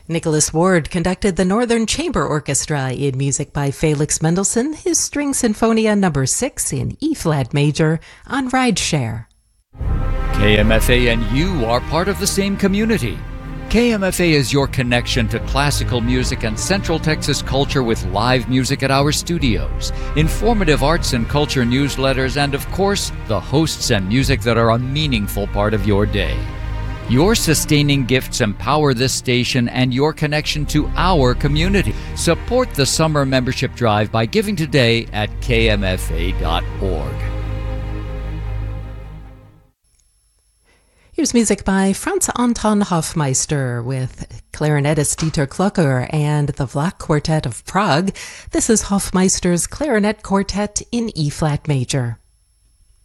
Nicholas Ward conducted the Northern Chamber Orchestra in music by Felix Mendelssohn, his String Sinfonia No. 6 in E-flat major on Rideshare. KMFA and you are part of the same community. KMFA is your connection to classical music and Central Texas culture with live music at our studios, informative arts and culture newsletters, and of course, the hosts and music that are a meaningful part of your day. Your sustaining gifts empower this station and your connection to our community. Support the summer membership drive by giving today at kmfa.org. Here's music by Franz Anton Hofmeister with clarinetist Dieter Klucker and the Vlach Quartet of Prague. This is Hofmeister's Clarinet Quartet in E-flat major.